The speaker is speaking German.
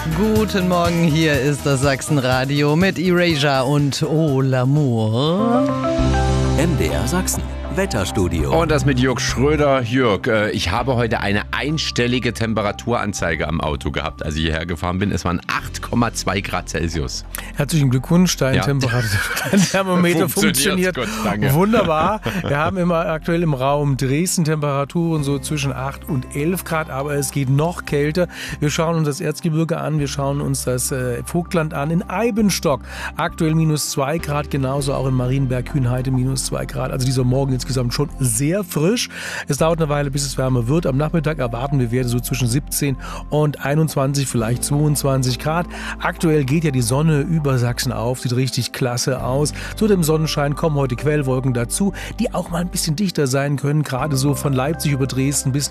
Guten Morgen, hier ist das Sachsenradio mit Erasure und Oh L'Amour. MDR Sachsen, Wetterstudio. Und das mit Jörg Schröder. Jörg, ich habe heute eine einstellige Temperaturanzeige am Auto gehabt, als ich hierher gefahren bin. Es waren 8,2 Grad Celsius. Herzlichen Glückwunsch, dein Thermometer funktioniert Gott, danke. wunderbar. Wir haben aktuell im Raum Dresden Temperaturen so zwischen 8 und 11 Grad, aber es geht noch kälter. Wir schauen uns das Erzgebirge an, wir schauen uns das Vogtland an. In Eibenstock aktuell -2 Grad, genauso auch in Marienberg, Kühnheide -2 Grad. Also dieser Morgen insgesamt schon sehr frisch. Es dauert eine Weile, bis es wärmer wird. Am Nachmittag erwarten wir Werte so zwischen 17 und 21, vielleicht 22 Grad. Aktuell geht ja die Sonne über Sachsen auf, sieht richtig klasse aus. Zu dem Sonnenschein kommen heute Quellwolken dazu, die auch mal ein bisschen dichter sein können, gerade so von Leipzig über Dresden bis